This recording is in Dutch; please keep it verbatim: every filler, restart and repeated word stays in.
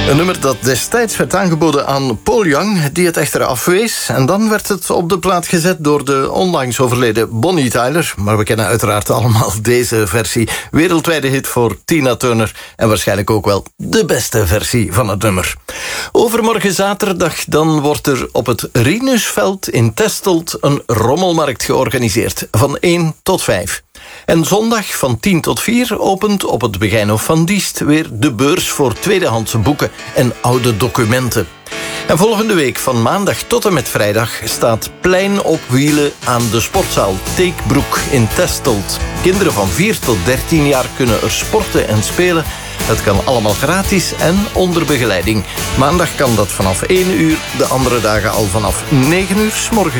Een nummer dat destijds werd aangeboden aan Paul Young, die het echter afwees. En dan werd het op de plaat gezet door de onlangs overleden Bonnie Tyler. Maar we kennen uiteraard allemaal deze versie. Wereldwijde hit voor Tina Turner. En waarschijnlijk ook wel de beste versie van het nummer. Overmorgen zaterdag dan wordt er op het Rinusveld in Testelt een rommelmarkt georganiseerd. Van één tot vijf. En zondag van tien tot vier opent op het Begijnhof van Diest weer de beurs voor tweedehandse boeken en oude documenten. En volgende week van maandag tot en met vrijdag staat Plein op Wielen aan de sportzaal Teekbroek in Testelt. Kinderen van vier tot dertien jaar kunnen er sporten en spelen. Het kan allemaal gratis en onder begeleiding. Maandag kan dat vanaf één uur, de andere dagen al vanaf negen uur 's morgens.